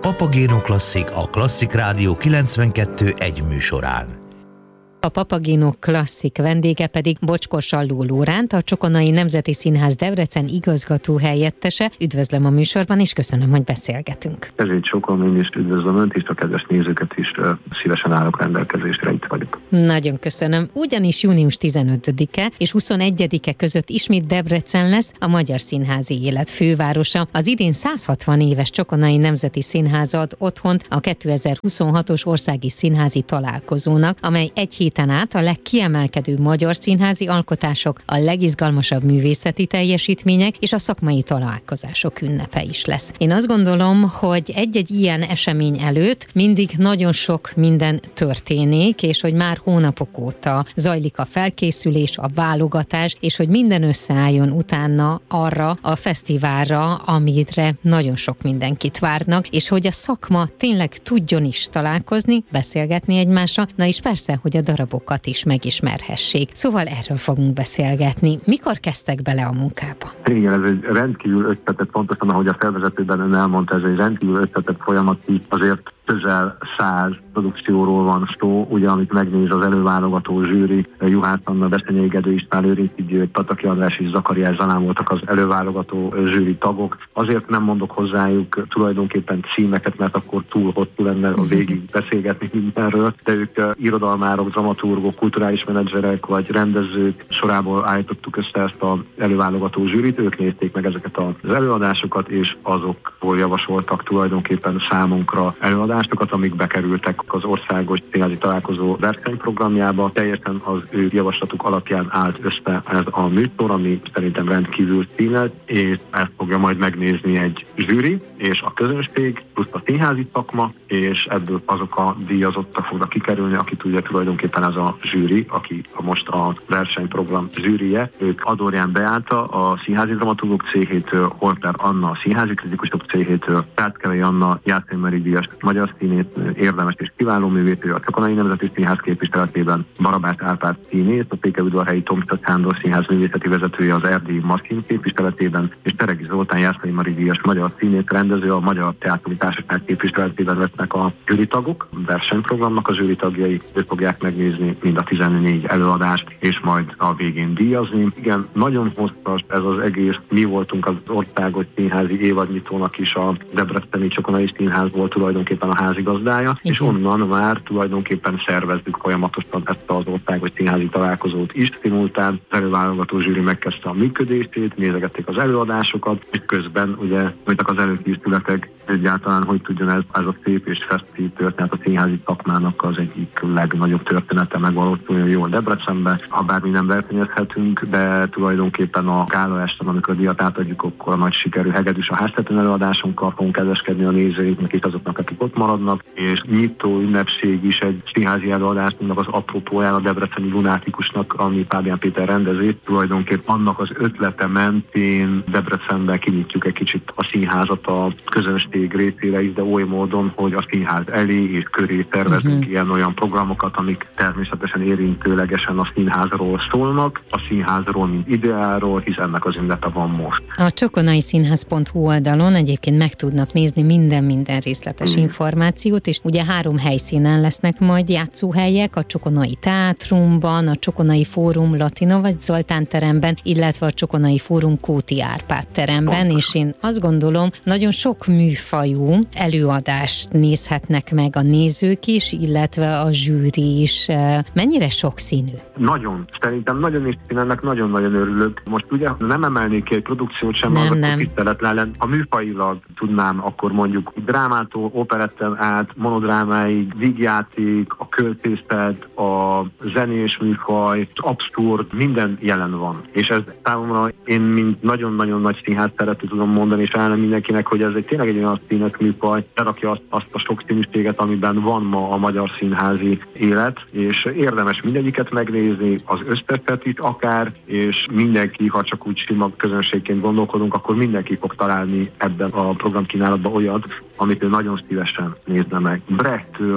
Papagéno Klasszik a Klasszik Rádió 92.1 műsorán. A Papagéno Klasszik vendége pedig Bocskor Salló Lóránt, a Csokonai Nemzeti Színház Debrecen igazgató helyettese. Üdvözlöm a műsorban, és köszönöm, hogy beszélgetünk. Ezért sokan én is üdvözlöm Önt és a kedves nézőket is, szívesen állok rendelkezésre, itt vagyok. Nagyon köszönöm. Ugyanis június 15-e és 21-e között ismét Debrecen lesz a magyar színházi élet fővárosa. Az idén 160 éves Csokonai Nemzeti Színház ad otthont a 2026-os országi színházi találkozónak, amely egy héten át a legkiemelkedőbb magyar színházi alkotások, a legizgalmasabb művészeti teljesítmények és a szakmai találkozások ünnepe is lesz. Én azt gondolom, hogy egy-egy ilyen esemény előtt mindig nagyon sok minden történik, és hogy már hónapok óta zajlik a felkészülés, a válogatás, és hogy minden összeálljon utána arra a fesztiválra, amire nagyon sok mindenkit várnak, és hogy a szakma tényleg tudjon is találkozni, beszélgetni egymással, na és persze, hogy a darabokat is megismerhessék. Szóval erről fogunk beszélgetni. Mikor kezdtek bele a munkába? Igen, ez egy rendkívül összetett, pontosan ahogy a felvezetőben ön elmondta, ez egy rendkívül összetett folyamat, azért közel 100 produkcióról van szó, ugye, amit megnéz az előválogató zsűri, Juhász Anna, Beszenyei Gedő István, Őrinti György, Pataki András és Zakariás Zalán voltak az előválogató zsűri tagok. Azért nem mondok hozzájuk tulajdonképpen címeket, mert akkor túl hosszú lenne a végig beszélgetni mindenről, de ők irodalmárok, dramaturgok, kulturális menedzserek vagy rendezők sorából állítottuk össze ezt az előválogató zsűrit, ők nézték meg ezeket az előadásokat, és azokból javasoltak tulajdonképpen számunkra előadásokat, amik bekerültek az országos színházi találkozó versenyprogramjába. Teljesen az ő javaslatuk alapján állt össze ez a műsor, ami szerintem rendkívül színes, és ezt fogja majd megnézni egy zsűri, és a közönség, plusz a színházi szakma, és ebből azok a díjazottak fognak kikerülni, akit ugye tulajdonképpen ez a zsűri, aki most a versenyprogram zsűrije, ők Adorján Beáta a színházi dramaturgok céhétől, Horter Anna a színházi kritikusok céhétől, Tátkelei Anna Jászai Mari díjas magyar színész, érdemes és kiváló művésző a Csokonai Nemzeti Színház képviseletében, Barabás Árpád színész, a Pékelyudvarhelyi Tomca Sándor Színház művészeti vezetője az Erdélyi Martin képviseletében, és Teregi Zoltán Jászai Mari díjas magyar színész, rendező, a Magyar Teátri Társaság képviseletében lesznek a zsűritagok, a versenyprogramnak a zsűritagjai, ők fogják megnézni mind a 14 előadást, és majd a végén díjazni. Igen, nagyon hosszas ez az egész. Mi voltunk az országos színházi évadnyitónak is, a Debreceni Csokonai Színház volt tulajdonképpen a házigazdája, és onnan már tulajdonképpen szervezzük folyamatosan ezt az országos színházi találkozót is. Szimultán az előválogató zsűri megkezdte a működését, nézegették az előadásokat, és közben ugye voltak az előkészületek, egyáltalán hogy tudjon ez a szép és fesztív történet a színházi szakmának az egyik legnagyobb története megvalósuljon jól Debrecenbe. Ha bármi nem versenyezhetünk, de tulajdonképpen a gála este, amikor a díjat átadjuk, akkor a nagy sikerű Hegedűs a háztetőn előadásunkkal fogunk kedveskedni a nézőinknek és azoknak, akik ott maradnak, és nyitó ünnepség is egy színházi előadásunknak az apropóján a debreceni lunátikusnak, ami Fábián Péter rendező. Tulajdonképpen annak az ötlete mentén Debrecenben kinyitjuk egy kicsit a színházat a közönség részére is, de oly módon, hogy a színház elé és köré tervezünk ilyen-olyan programokat, amik természetesen érintőlegesen a színházról szólnak, a színházról, mint ideáról, hisz ennek az ünnepe van most. A csokonaiszínház.hu oldalon egyébként meg tudnak nézni minden részletes információt, és ugye 3 helyszínen lesznek majd játszóhelyek, a Csokonai Teátrumban, a Csokonai Fórum Latina vagy Zoltán teremben, illetve a Csokonai Fórum Kóti Árpád teremben, és én azt gondolom, nagyon sok műfajú előadást nézhetnek meg a nézők is, illetve a zsűri is. Mennyire sokszínű? Nagyon. Szerintem nagyon is ennek nagyon-nagyon örülök. Most ugye nem emelnék ki egy produkciót sem, nem. Tiszteletlen. Ha műfajilag tudnám, akkor mondjuk drámától, operetten át, monodrámáig, vígjáték, a költészet, a zenés műfaj, abszurd, minden jelen van. És ez számomra én, mint nagyon-nagyon nagy színház szerető tudom mondani, és állom mindenkinek, hogy ez tényleg egy olyan színes műfaj, lerakja azt a sokszínűséget, amiben van ma a magyar színházi élet, és érdemes mindegyiket megnézni, az összetet is akár, és mindenki, ha csak úgy sima közönségként gondolkodunk, akkor mindenki fog találni ebben a programkínálatban olyat, amit ő nagyon szívesen nézne meg. Brechttől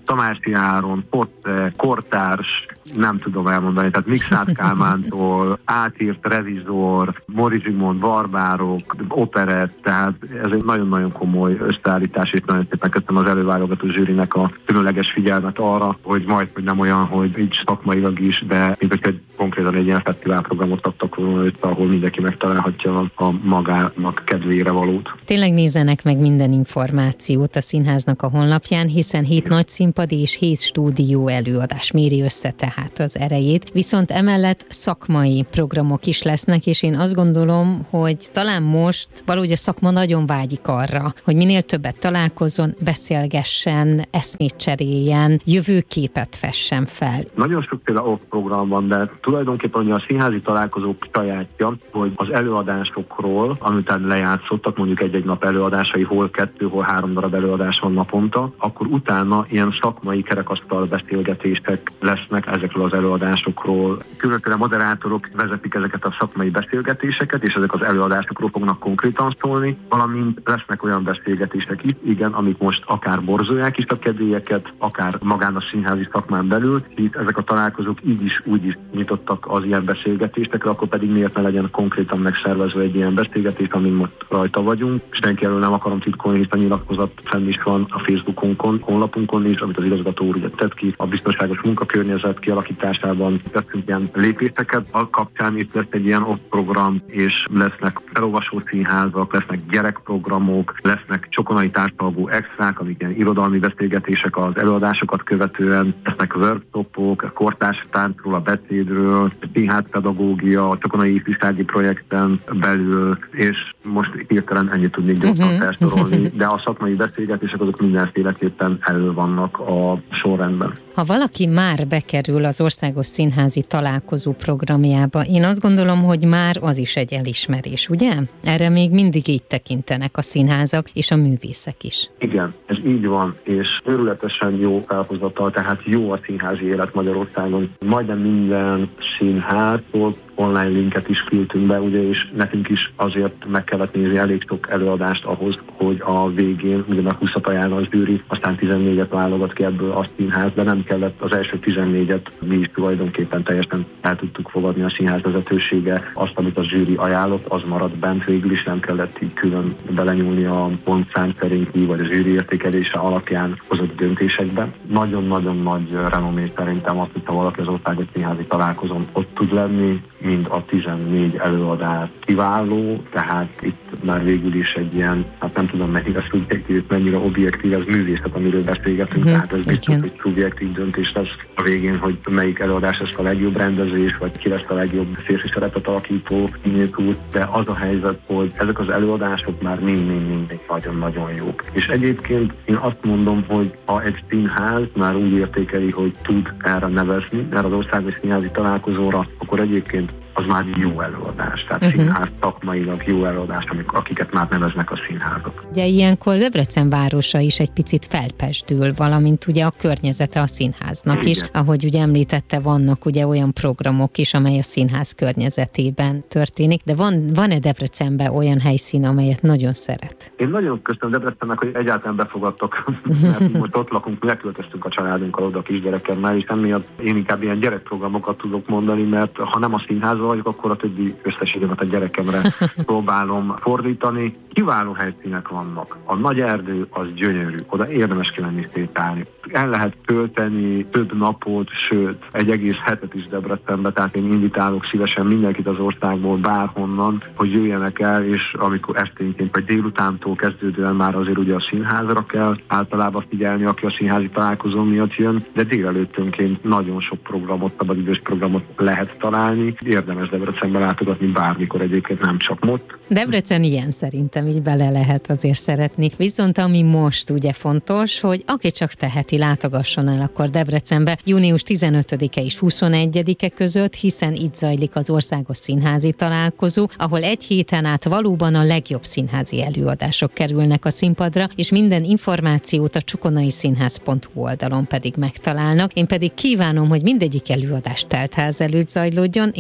Tamási Áron, Potte, kortárs, nem tudom elmondani, tehát Mikszát Kálmántól, átírt revizor, Móricz Zsigmond, barbárok, operett, tehát ez egy nagyon-nagyon komoly összeállítás, és nagyon szépen köszönöm az előválogató zsűrinek a különleges figyelmet arra, hogy majd, hogy nem olyan, hogy így szakmailag is, de mint hogy konkrétan egy ilyen fesztiválprogramot adtak volna össze, ahol mindenki megtalálhatja a magának kedvére valót. Tényleg nézzenek meg minden információt a színháznak a honlapján, hiszen 7 nagy színpadi és 7 stúdió előadás méri össze tehát az erejét. Viszont emellett szakmai programok is lesznek, és én azt gondolom, hogy talán most valahogy a szakma nagyon vágyik arra, hogy minél többet találkozzon, beszélgessen, eszmét cseréljen, jövőképet fessen fel. Nagyon sokféle program van, de tulajdonképpen a színházi találkozók sajátja, hogy az előadásokról, amit lejátszottak, mondjuk egy-egy nap előadásai, hol 2, hol 3 darab előadás van naponta, akkor utána ilyen szakmai kerekasztal beszélgetések lesznek ezekről az előadásokról. Különböző moderátorok vezetik ezeket a szakmai beszélgetéseket, és ezek az előadásokról fognak konkrétan szólni, valamint lesznek olyan beszélgetések itt, igen, amik most akár borzolják is a kedélyeket, akár magán a színházi szakmán belül, itt ezek a találkozók így is, úgy is nyitottak az ilyen beszélgetésekre, akkor pedig miért ne legyen konkrétan megszervezve egy ilyen beszélgetés, amin most rajta vagyunk. Senki elől nem akarom titkolni, hiszen a nyilatkozat fenn is van a Facebookunkon, honlapunkon is, amit az igazgató úr ugye tett ki, a biztonságos munkakörnyezet kialakításában tettünk ilyen lépéseket. A kapcsán itt lesz egy ilyen program, és lesznek felolvasó színházak, lesznek gyerekprogramok, lesznek csokonai társalgó extrák, amik ilyen irodalmi beszélgetések az előadásokat követően, lesznek workshopok, a kortárs táncról, a beszédről, színházpedagógia, a csokonai ifjúsági projekten belül, és most hirtelen ennyit tudnék gyorsan felsorolni, de a szakmai beszélgetések azok mindenféleképpen elő vannak a sorrendben. Ha valaki már bekerül az Országos Színházi Találkozó programjába, én azt gondolom, hogy már az is egy elismerés, ugye? Erre még mindig így tekintenek a színházak és a művészek is. Igen, ez így van, és őrületesen jó felhozatal, tehát jó a színházi élet Magyarországon. Majdnem minden színháztól online linket is küldtünk be, ugye, és nekünk is azért meg kellett nézni elég sok előadást ahhoz, hogy a végén ugyanak 20-at ajánl az zsűri, aztán 14-et válogat ki ebből a színház, de nem kellett az első 14-et, mi is tulajdonképpen teljesen el tudtuk fogadni a színház vezetősége. Azt, amit a zsűri ajánlott, az maradt bent, végül is nem kellett így külön belenyúlni a pontszám szerinti, vagy a zsűri értékelése alapján hozott döntésekben. Nagyon-nagyon nagy renomé szerintem az, hogyha valaki az Országos Színházi Találkozón ott tud lenni, mind a 14 előadás kiváló, tehát itt már végül is egy ilyen, hát nem tudom mennyire szubjektív, mennyire objektív, ez művészet, amiről beszélgetünk, tehát ez biztos, hogy szubjektív döntés lesz a végén, hogy melyik előadás lesz a legjobb rendezés, vagy ki lesz a legjobb férfi szerepet alakító színész, de az a helyzet, hogy ezek az előadások már mind nagyon-nagyon jók. És egyébként én azt mondom, hogy ha egy színház már úgy értékeli, hogy tud erre nevezni, erre az Országos Színházi Találkozóra, akkor egyébként az már jó előadás, tehát színház szakmailag jó előadás, akiket már neveznek a színházak. Ugye ilyenkor Debrecen városa is egy picit felpesdül, valamint ugye a környezete a színháznak is. Ahogy ugye említette, vannak ugye olyan programok is, amely a színház környezetében történik, de van-e Debrecenben olyan helyszín, amelyet nagyon szeret? Én nagyon köszönöm Debrecennek, hogy egyáltalán befogadtak, mert most ott lakunk, mi leköltöztünk a családunkkal oda a kisgyerekemmel, és emiatt én inkább ilyen gyerekprogramokat tudok mondani, mert ha nem a színház vagyok, akkor a többi összességemet a gyerekemre próbálom fordítani. Kiváló helyszínek vannak. A Nagy Erdő az gyönyörű, oda érdemes kimenni sétálni. El lehet tölteni több napot, sőt, egy egész hetet is Debrecenbe, tehát én invitálok szívesen mindenkit az országból, bárhonnan, hogy jöjjenek el, és amikor esténként vagy délutántól kezdődően már azért ugye a színházra kell általában figyelni, aki a színházi találkozó miatt jön, de délelőttönként nagyon sok programot, szabadidős programot lehet találni. Érdemes Debrecenbe látogatni bármikor, egyébként nem csak most. Debrecen ilyen szerintem, így bele lehet azért szeretni. Viszont ami most ugye fontos, hogy aki csak teheti, látogasson el akkor Debrecenbe június 15-e és 21-e között, hiszen itt zajlik az Országos Színházi Találkozó, ahol egy héten át valóban a legjobb színházi előadások kerülnek a színpadra, és minden információt a csokonaiszínház.hu oldalon pedig megtalálnak. Én pedig kívánom, hogy mindegyik előadás teltház előtt zajlódjon, és minden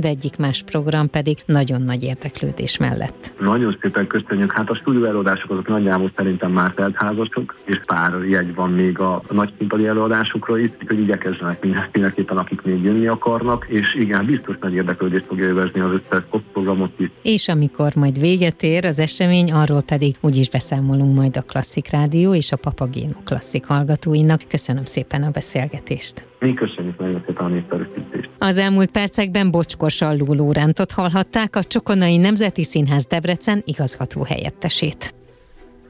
mindegyik más program pedig nagyon nagy érdeklődés mellett. Nagyon szépen köszönjük. Hát a stúdió előadások azok nagyjából szerintem már teltházasok, és pár jegy van még a nagy színpadi előadásokra is, hogy igyekezzenek mindenképpen, akik még jönni akarnak, és igen, biztos nagy érdeklődést fogja övezni az összes programot is. És amikor majd véget ér az esemény, arról pedig úgyis beszámolunk majd a Klasszik Rádió és a Papagéno Klasszik hallgatóinak. Köszönöm szépen a beszélgetést. Mi köszönjük nagyon szépen a népszerűsítést. Az elmúlt percekben Bocskor Salló Lórántot hallhatták, a Csokonai Nemzeti Színház Debrecen igazgató helyettesét.